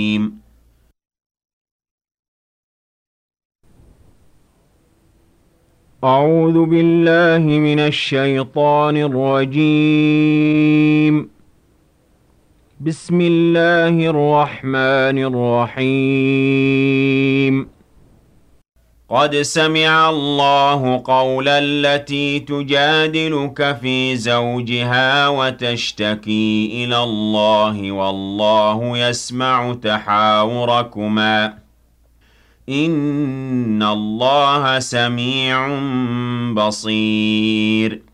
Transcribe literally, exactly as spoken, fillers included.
أعوذ بالله من الشيطان الرجيم. بسم الله الرحمن الرحيم. قد سمع الله قول التي تجادلك في زوجها وتشتكي إلى الله والله يسمع تحاوركما إن الله سميع بصير.